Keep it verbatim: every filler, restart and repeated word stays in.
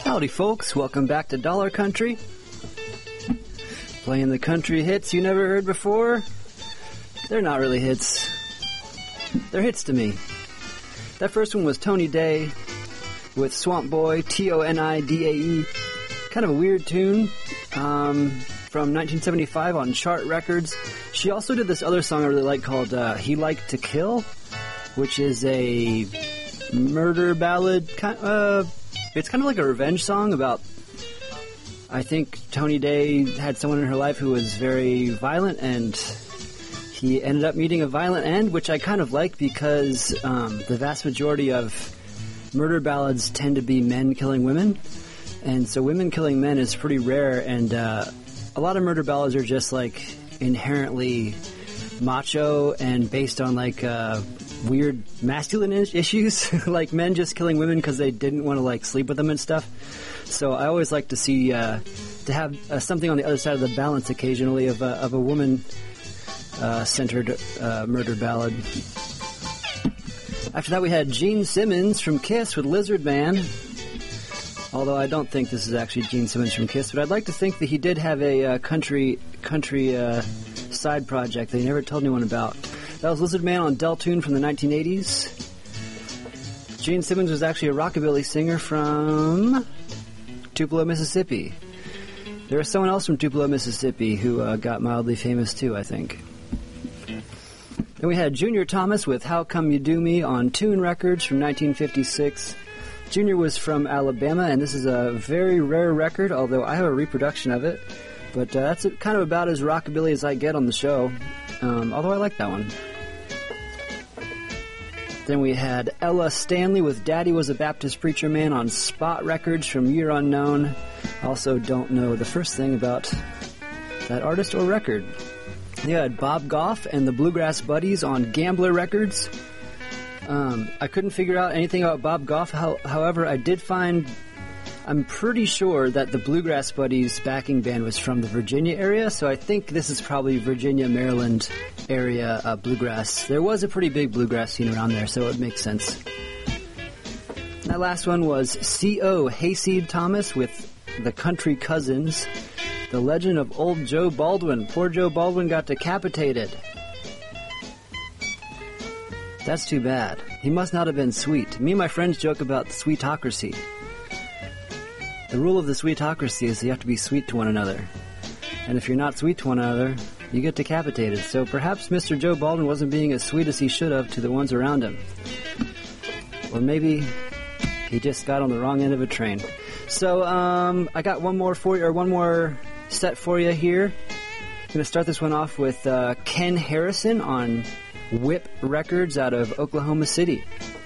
Howdy, folks. Welcome back to Dollar Country. Playing the country hits you never heard before. They're not really hits. They're hits to me. That first one was Tony Day with Swamp Boy, T O N I D A E. Kind of a weird tune um, from nineteen seventy-five on Chart Records. She also did this other song I really like called uh, He Liked to Kill, which is a murder ballad. Kind uh, it's kind of like a revenge song about, I think Tony Day had someone in her life who was very violent, and he ended up meeting a violent end, which I kind of like because um, the vast majority of murder ballads tend to be men killing women. And so women killing men is pretty rare, and uh, a lot of murder ballads are just like inherently macho and based on like uh, weird masculine is- issues, like men just killing women because they didn't want to like sleep with them and stuff. So I always like to see uh, to have uh, something on the other side of the balance occasionally of a, of a woman uh, centered uh, murder ballad. After that, we had Gene Simmons from Kiss with Lizard Man. Although I don't think this is actually Gene Simmons from Kiss, but I'd like to think that he did have a uh, country country uh, side project that he never told anyone about. That was Lizard Man on Deltune from the nineteen eighties. Gene Simmons was actually a rockabilly singer from Tupelo, Mississippi. There was someone else from Tupelo, Mississippi who uh, got mildly famous too, I think. Then we had Junior Thomas with How Come You Do Me on Tune Records from nineteen fifty-six. Junior was from Alabama, and this is a very rare record, although I have a reproduction of it. But uh, that's kind of about as rockabilly as I get on the show, um, although I like that one. Then we had Ella Stanley with Daddy Was a Baptist Preacher Man on Spot Records from Year Unknown. Also don't know the first thing about that artist or record. You had Bob Goff and the Bluegrass Buddies on Gambler Records. Um, I couldn't figure out anything about Bob Goff. How, however, I did find, I'm pretty sure that the Bluegrass Buddies backing band was from the Virginia area, so I think this is probably Virginia, Maryland area uh, bluegrass. There was a pretty big bluegrass scene around there, so it makes sense. That last one was C O Hayseed Thomas with the Country Cousins, The Legend of Old Joe Baldwin. Poor Joe Baldwin got decapitated. That's too bad. He must not have been sweet. Me and my friends joke about the sweetocracy. The rule of the sweetocracy is you have to be sweet to one another. And if you're not sweet to one another, you get decapitated. So perhaps Mister Joe Baldwin wasn't being as sweet as he should have to the ones around him. Or maybe he just got on the wrong end of a train. So um, I got one more for you, or one more set for you here. I'm going to start this one off with uh, Ken Harrison on Whip Records out of Oklahoma City.